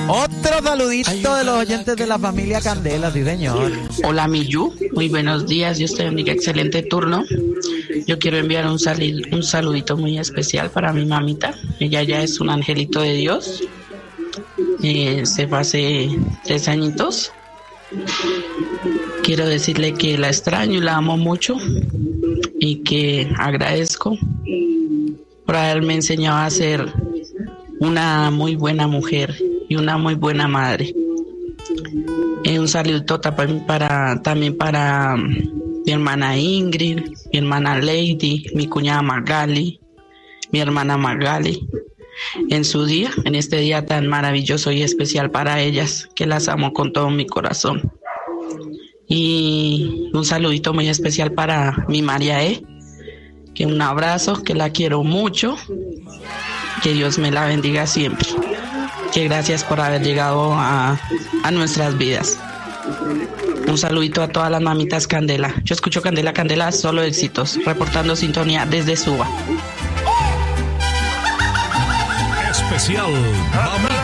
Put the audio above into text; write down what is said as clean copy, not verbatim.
Otro saludito de los oyentes de la familia Candela, sí señor. Hola Miyu, muy buenos días, Dios te bendiga, excelente turno. Yo quiero enviar un saludito muy especial para mi mamita. Ella ya es un angelito de Dios. Se fue hace 3 añitos. Quiero decirle que la extraño y la amo mucho y que agradezco por haberme enseñado a ser una muy buena mujer y una muy buena madre. Un saludo también para mi hermana Ingrid, mi hermana Lady, mi cuñada Magali, mi hermana Magali, en este día tan maravilloso y especial para ellas, que las amo con todo mi corazón. Y un saludito muy especial para mi María que un abrazo, que la quiero mucho, que Dios me la bendiga siempre. Que gracias por haber llegado a nuestras vidas. Un saludito a todas las mamitas Candela. Yo escucho Candela, Candela, solo éxitos. Reportando sintonía desde Suba. Especial Mami